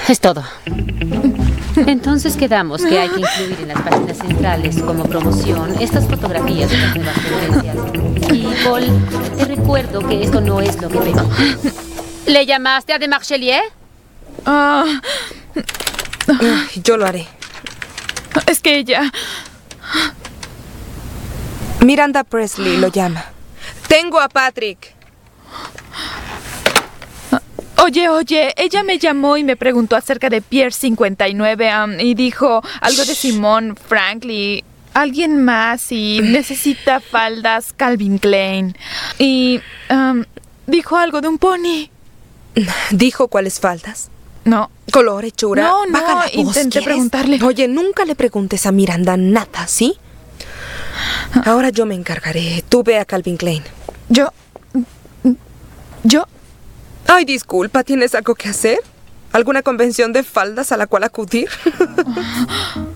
Es todo. Entonces quedamos que hay que incluir en las páginas centrales como promoción estas fotografías de las nuevas tendencias. Y Paul, te recuerdo que esto no es lo que pedí. ¿Le llamaste a de Marchelier? Yo lo haré. Es que ella... Miranda Presley lo llama. Tengo a Patrick. Oye, ella me llamó y me preguntó acerca de Pier 59 y dijo algo de Simone Franklin, alguien más y necesita faldas Calvin Klein. Y dijo algo de un pony. ¿Dijo cuáles faldas? No. ¿Color, hechura? No, Baja la voz, intenté ¿quieres? preguntarle. Oye, nunca le preguntes a Miranda nada, ¿sí? Ahora yo me encargaré. Tú ve a Calvin Klein. Yo... Ay, disculpa, ¿tienes algo que hacer? ¿Alguna convención de faldas a la cual acudir?